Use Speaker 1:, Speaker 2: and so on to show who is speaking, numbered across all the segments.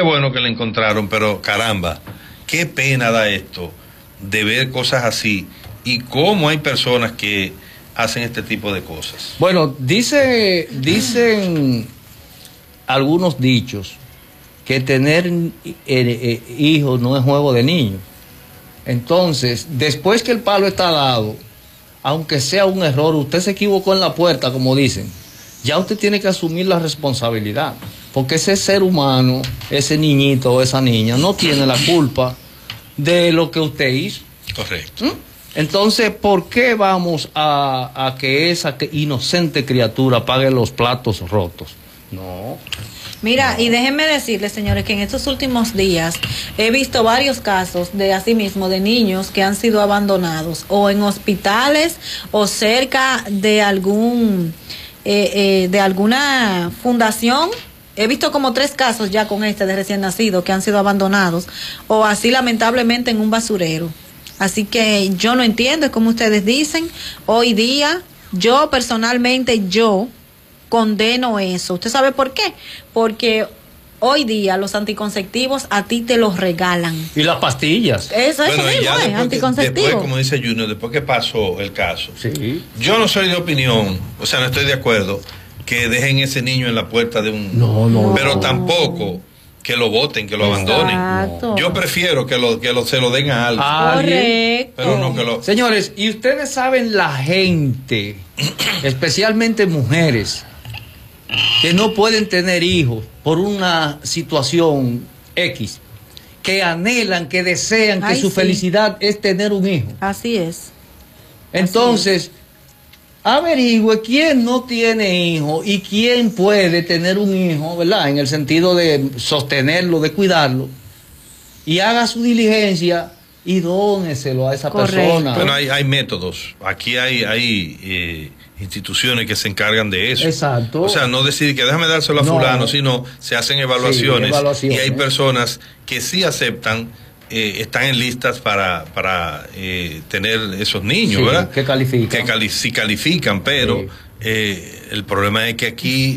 Speaker 1: bueno que la encontraron, pero caramba, qué pena da esto de ver cosas así y cómo hay personas que hacen este tipo de cosas.
Speaker 2: Bueno, dicen algunos dichos que tener hijos no es juego de niños. Entonces, después que el palo está dado, aunque sea un error, usted se equivocó en la puerta, como dicen, ya usted tiene que asumir la responsabilidad, porque ese ser humano, ese niñito o esa niña, no tiene la culpa de lo que usted hizo.
Speaker 1: Correcto.
Speaker 2: Entonces, ¿por qué vamos a que esa inocente criatura pague los platos rotos? No.
Speaker 3: Mira, y déjenme decirles, señores, que en estos últimos días he visto varios casos de asimismo de niños que han sido abandonados o en hospitales o cerca de de alguna fundación. He visto como 3 casos ya con de recién nacidos que han sido abandonados o así lamentablemente en un basurero. Así que yo no entiendo, es como ustedes dicen, hoy día yo personalmente condeno eso. ¿Usted sabe por qué? Porque hoy día los anticonceptivos a ti te los regalan.
Speaker 2: Y las pastillas.
Speaker 3: Eso mismo es anticonceptivo.
Speaker 1: Después, como dice Junior, después que pasó el caso,
Speaker 2: sí.
Speaker 1: Yo no soy de opinión, o sea, no estoy de acuerdo que dejen ese niño en la puerta de un...
Speaker 2: No.
Speaker 1: Pero tampoco que lo boten, que lo abandonen.
Speaker 3: Exacto.
Speaker 1: Yo prefiero que se lo den a alguien.
Speaker 3: Correcto.
Speaker 1: Pero no que lo...
Speaker 2: Señores, y ustedes saben la gente, especialmente mujeres, que no pueden tener hijos por una situación X, que anhelan, que desean, que su felicidad es tener un hijo.
Speaker 3: Así es.
Speaker 2: Entonces, averigüe quién no tiene hijo y quién puede tener un hijo, ¿verdad? En el sentido de sostenerlo, de cuidarlo, y haga su diligencia y dóneselo a esa persona.
Speaker 1: Bueno, hay métodos. Aquí hay instituciones que se encargan de eso.
Speaker 2: Exacto.
Speaker 1: O sea, no decir que déjame dárselo a fulano, sino se hacen evaluaciones, y hay personas que sí aceptan, están en listas para tener esos niños, ¿verdad?
Speaker 2: Que califican.
Speaker 1: Sí califican, pero el problema es que aquí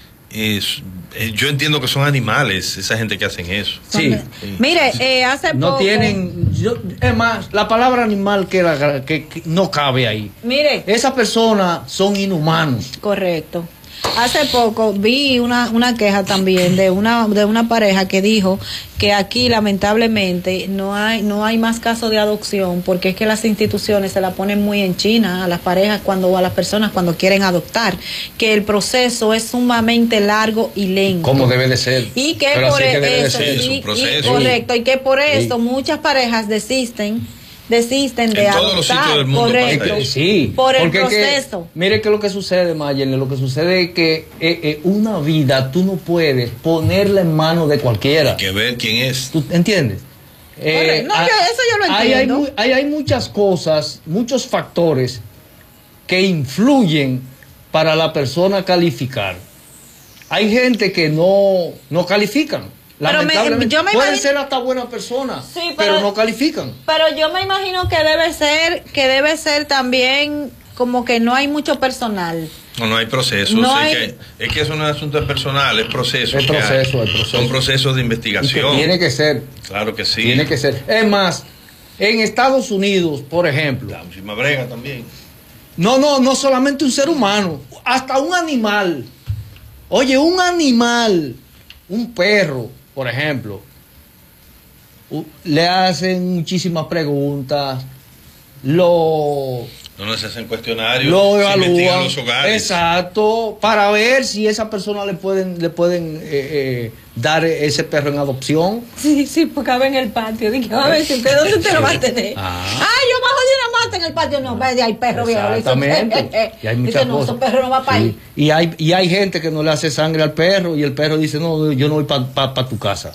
Speaker 1: yo entiendo que son animales esa gente que hacen eso.
Speaker 2: Sí.
Speaker 3: Mire, hace poco...
Speaker 2: No tienen... es más, la palabra animal que no cabe ahí.
Speaker 3: Mire.
Speaker 2: Esas personas son inhumanos.
Speaker 3: Correcto. Hace poco vi una queja también de una pareja que dijo que aquí lamentablemente no hay más casos de adopción porque es que las instituciones se la ponen muy en China a las parejas o a las personas cuando quieren adoptar, que el proceso es sumamente largo y lento.
Speaker 2: Como debe de ser.
Speaker 3: Y que por eso, correcto, y que por eso muchas parejas desisten de adoptar.
Speaker 1: Todos los sitios del mundo,
Speaker 3: correcto,
Speaker 2: sí,
Speaker 3: por el proceso.
Speaker 2: Mire que lo que sucede, Mayerle, lo que sucede es que una vida tú no puedes ponerla en manos de cualquiera.
Speaker 1: Hay que ver quién es.
Speaker 2: ¿Tú entiendes?
Speaker 3: Eso yo lo entiendo.
Speaker 2: Hay muchas cosas, muchos factores que influyen para la persona calificar. Hay gente que no califican. Lamentablemente, pueden ser hasta buenas personas, sí, pero no califican.
Speaker 3: Pero yo me imagino que debe ser también como que no hay mucho personal.
Speaker 1: No hay procesos. Es que eso no es asunto personal, es proceso.
Speaker 2: Es proceso.
Speaker 1: Son procesos de investigación.
Speaker 2: Y que tiene que ser.
Speaker 1: Claro que sí.
Speaker 2: Tiene que ser. Es más, en Estados Unidos, por ejemplo.
Speaker 1: La misma brega también.
Speaker 2: No solamente un ser humano, hasta un animal. Oye, un animal, un perro, por ejemplo, le hacen muchísimas preguntas,
Speaker 1: no se hacen cuestionarios,
Speaker 2: lo
Speaker 1: se investigan
Speaker 2: evalúan,
Speaker 1: los hogares.
Speaker 2: exacto, para ver si esa persona le pueden dar ese perro en adopción.
Speaker 3: Sí, porque cabe en el patio. Dije, a ver, si usted, ¿dónde usted lo va a tener? Yo bajo de una mata en el patio. No, vaya, hay perro viejo.
Speaker 2: Exactamente. Y hay muchas cosas.
Speaker 3: Ese perro no va para ahí.
Speaker 2: Y hay gente que no le hace sangre al perro y el perro dice, no, yo no voy para tu casa.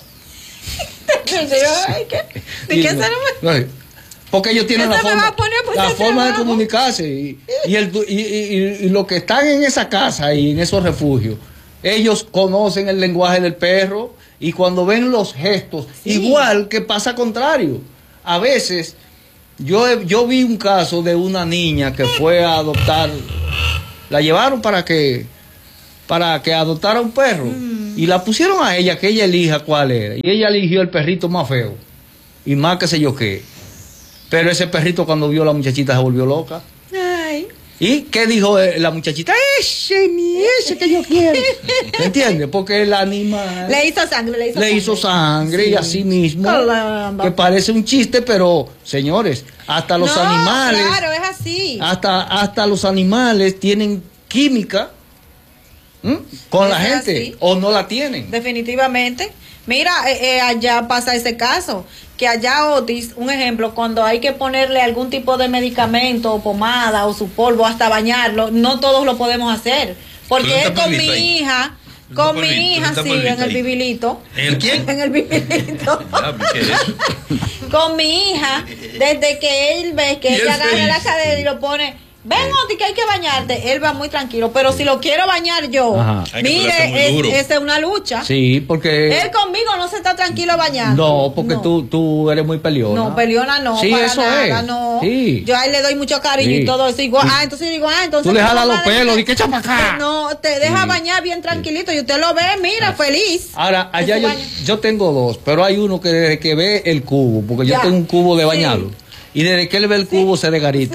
Speaker 3: ¿De qué se
Speaker 2: porque ellos tienen la forma de comunicarse y los que están en esa casa y en esos refugios, ellos conocen el lenguaje del perro y cuando ven los gestos, igual que pasa contrario. A veces, yo vi un caso de una niña que fue a adoptar, la llevaron para que adoptara un perro. Y la pusieron a ella, que ella elija cuál era. Y ella eligió el perrito más feo. Y más qué sé yo qué. Pero ese perrito cuando vio a la muchachita se volvió loca.
Speaker 3: Ay.
Speaker 2: ¿Y qué dijo la muchachita? Ese que yo quiero. ¿Me entiendes? Porque el animal
Speaker 3: Le hizo sangre,
Speaker 2: le hizo sangre,
Speaker 3: Sí.
Speaker 2: y así mismo,
Speaker 3: Caramba.
Speaker 2: que parece un chiste, pero señores, hasta los
Speaker 3: No,
Speaker 2: animales,
Speaker 3: claro, es así.
Speaker 2: hasta los animales tienen química con la
Speaker 3: Es
Speaker 2: gente,
Speaker 3: así.
Speaker 2: o no la tienen.
Speaker 3: Definitivamente. Mira, allá pasa ese caso, que allá Otis, un ejemplo, cuando hay que ponerle algún tipo de medicamento o pomada o su polvo hasta bañarlo, no todos lo podemos hacer, porque es con mi hija, sí, en el bibilito.
Speaker 1: ¿En el quién?
Speaker 3: En el bibilito.
Speaker 1: ¿Qué es eso?
Speaker 3: Con mi hija, desde que él ve que
Speaker 1: Y él
Speaker 3: ella agarra la
Speaker 1: feliz.
Speaker 3: cadera y lo pone, ven Oti que hay que bañarte, él va muy tranquilo, pero si lo quiero bañar yo,
Speaker 2: Ajá.
Speaker 1: Hay que ponerse muy
Speaker 3: mire,
Speaker 1: duro.
Speaker 3: esa es una lucha.
Speaker 2: Sí, porque
Speaker 3: Él conmigo no se está tranquilo bañando.
Speaker 2: no, porque
Speaker 3: No.
Speaker 2: tú eres muy peleona.
Speaker 3: No, peleona no,
Speaker 2: Sí,
Speaker 3: para
Speaker 2: eso
Speaker 3: nada,
Speaker 2: es.
Speaker 3: no.
Speaker 2: Sí.
Speaker 3: Yo a él le doy mucho cariño
Speaker 2: Sí.
Speaker 3: y todo eso. Digo, entonces yo digo, entonces.
Speaker 2: Tú le
Speaker 3: mi
Speaker 2: jalas
Speaker 3: mamá
Speaker 2: los
Speaker 3: deja
Speaker 2: pelos,
Speaker 3: que-
Speaker 2: y que echa para acá.
Speaker 3: No, te deja
Speaker 2: Sí.
Speaker 3: bañar bien tranquilito y usted lo ve, mira, feliz.
Speaker 2: Ahora, allá
Speaker 3: Ese
Speaker 2: yo,
Speaker 3: baño.
Speaker 2: yo tengo dos, pero hay uno que desde que ve el cubo, porque yo
Speaker 3: Ya.
Speaker 2: tengo un cubo de
Speaker 3: Sí.
Speaker 2: bañarlo, y desde que él ve el cubo se desgarita.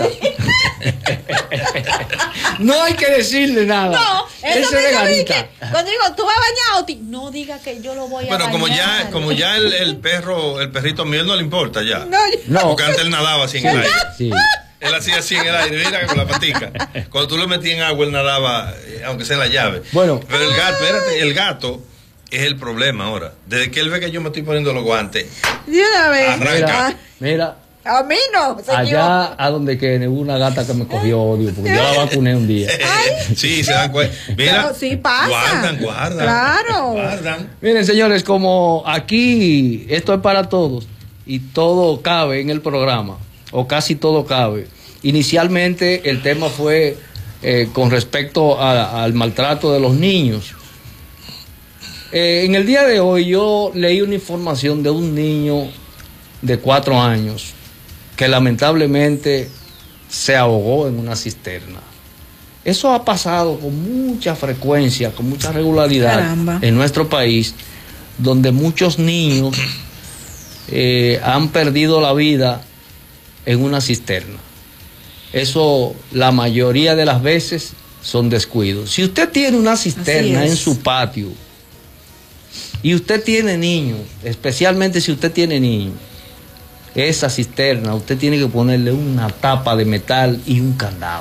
Speaker 2: No hay que decirle nada.
Speaker 3: No,
Speaker 2: él
Speaker 3: eso
Speaker 2: se
Speaker 3: me dice
Speaker 2: desgarita.
Speaker 3: cuando digo, tú vas a bañar, Oti, no diga que yo lo voy a
Speaker 1: Bueno,
Speaker 3: bañar.
Speaker 1: como ya el perrito mío él no le importa ya.
Speaker 3: No,
Speaker 2: No.
Speaker 1: Porque antes él nadaba así en el aire.
Speaker 2: Sí.
Speaker 1: Él hacía así en el aire, mira con la patica. Cuando tú lo metías en agua, él nadaba, aunque sea en la llave.
Speaker 2: Bueno.
Speaker 1: Pero el gato, espérate, el gato es el problema ahora. Desde que él ve que yo me estoy poniendo los guantes,
Speaker 3: de una vez.
Speaker 1: Arranca.
Speaker 2: Mira,
Speaker 3: A mí no, se
Speaker 2: allá a donde que hubo una gata que me cogió odio, porque yo la vacuné un día.
Speaker 1: sí, se dan cuenta. Mira,
Speaker 3: Pero sí pasa.
Speaker 1: guardan.
Speaker 3: Claro.
Speaker 1: Guardan.
Speaker 2: Miren, señores, como aquí esto es para todos y todo cabe en el programa, o casi todo cabe. Inicialmente el tema fue con respecto al maltrato de los niños. En el día de hoy yo leí una información de un niño de 4 años que lamentablemente se ahogó en una cisterna. Eso ha pasado con mucha frecuencia, con mucha regularidad.
Speaker 3: Caramba.
Speaker 2: En nuestro país, donde muchos niños han perdido la vida en una cisterna. Eso la mayoría de las veces son descuidos. Si usted tiene una cisterna
Speaker 3: Así es.
Speaker 2: en su patio y usted tiene niños, especialmente si usted tiene niños, esa cisterna usted tiene que ponerle una tapa de metal y un candado.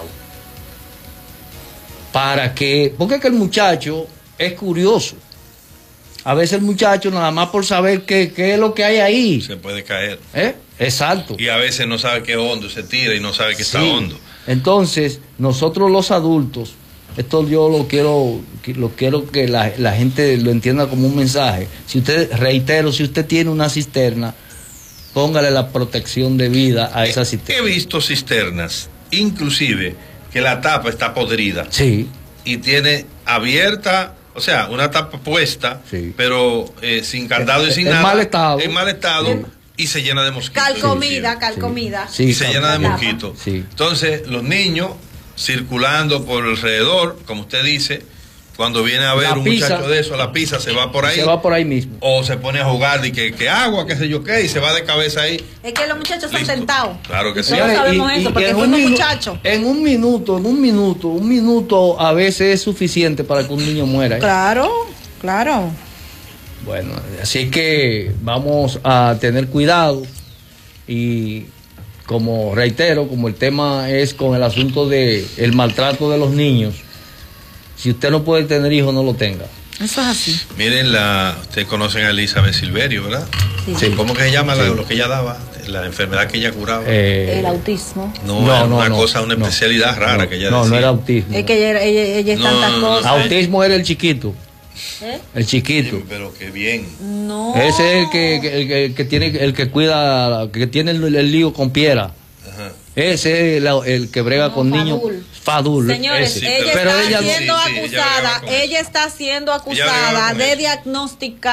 Speaker 2: Para que, porque es que el muchacho es curioso. A veces el muchacho nada más por saber qué es lo que hay ahí.
Speaker 1: Se puede caer.
Speaker 2: Exacto.
Speaker 1: Y a veces no sabe qué hondo, se tira y no sabe que está
Speaker 2: Sí.
Speaker 1: hondo.
Speaker 2: Entonces, nosotros los adultos, esto yo lo quiero que la gente lo entienda como un mensaje. Si usted, reitero, si usted tiene una cisterna, póngale la protección de vida a esa
Speaker 1: He
Speaker 2: cisterna.
Speaker 1: visto cisternas, inclusive, que la tapa está podrida
Speaker 2: Sí,
Speaker 1: y tiene abierta, o sea, una tapa puesta,
Speaker 2: Sí.
Speaker 1: pero sin candado y sin
Speaker 2: En
Speaker 1: nada.
Speaker 2: mal estado.
Speaker 1: En mal estado
Speaker 2: Sí.
Speaker 1: y se llena de mosquitos.
Speaker 3: Calcomida,
Speaker 1: inclusive.
Speaker 3: calcomida.
Speaker 2: Sí,
Speaker 1: Y se llena de
Speaker 3: tapa.
Speaker 1: mosquitos.
Speaker 2: Sí.
Speaker 1: Entonces, los niños circulando por alrededor, como usted dice, cuando viene a ver
Speaker 2: La
Speaker 1: un
Speaker 2: pizza.
Speaker 1: muchacho de eso, la pizza se va por ahí.
Speaker 2: se va por ahí mismo.
Speaker 1: O se pone a jugar y que agua, qué sé yo qué, y se va de cabeza ahí.
Speaker 3: Es que los muchachos son
Speaker 1: Listo.
Speaker 3: tentados.
Speaker 1: Claro que sí.
Speaker 3: Todos sabemos eso, porque
Speaker 2: en
Speaker 3: fuimos
Speaker 2: un
Speaker 3: muchachos.
Speaker 2: un minuto a veces es suficiente para que un niño muera. ¿eh?
Speaker 3: Claro, claro.
Speaker 2: Bueno, así que vamos a tener cuidado y como reitero, como el tema es con el asunto de el maltrato de los niños, si usted no puede tener hijos, no lo tenga.
Speaker 3: Eso es así.
Speaker 1: Miren, ustedes conocen a Elizabeth Silverio, ¿verdad?
Speaker 3: Sí.
Speaker 1: ¿Cómo que se llama lo que ella daba? La enfermedad que ella curaba.
Speaker 3: El autismo.
Speaker 1: No, era una cosa, una especialidad rara que ella decía.
Speaker 2: No era autismo.
Speaker 3: Es que ella es
Speaker 1: No,
Speaker 3: tantas
Speaker 1: no, no.
Speaker 3: cosas.
Speaker 2: Autismo era el chiquito.
Speaker 3: ¿Eh?
Speaker 2: El chiquito.
Speaker 1: Sí, pero qué bien.
Speaker 3: No.
Speaker 2: Ese es el que tiene, el que cuida, que tiene el lío con Piera.
Speaker 1: Ajá.
Speaker 2: Ese es el que brega
Speaker 3: No,
Speaker 2: con
Speaker 3: Fadul.
Speaker 2: niños. Fadul.
Speaker 3: Señores,
Speaker 1: Sí,
Speaker 3: ella
Speaker 1: pero
Speaker 3: está
Speaker 2: ella no-
Speaker 3: siendo
Speaker 1: Sí, sí, ella
Speaker 3: acusada,
Speaker 1: bregaba con eso.
Speaker 3: ella está siendo
Speaker 1: Ella bregaba
Speaker 3: acusada
Speaker 1: con
Speaker 3: de
Speaker 1: eso.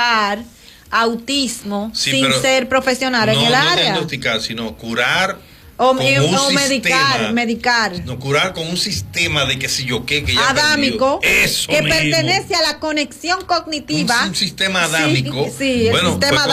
Speaker 3: diagnosticar autismo
Speaker 1: Sí,
Speaker 3: sin
Speaker 1: pero
Speaker 3: ser profesional en el
Speaker 1: No
Speaker 3: área.
Speaker 1: diagnosticar, sino curar
Speaker 3: O medicar.
Speaker 1: No, curar con un sistema de que si yo qué, que ya
Speaker 3: adámico,
Speaker 1: eso
Speaker 3: que
Speaker 1: mismo.
Speaker 3: pertenece a la conexión cognitiva.
Speaker 1: Un sistema adámico.
Speaker 3: Sí,
Speaker 1: bueno,
Speaker 3: el sistema